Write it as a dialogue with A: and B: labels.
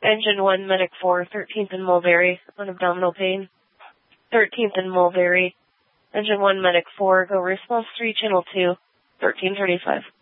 A: Engine 1, Medic 4, 13th and Mulberry, on abdominal pain. 13th and Mulberry. Engine 1, Medic 4, go response 3, channel 2, 1335.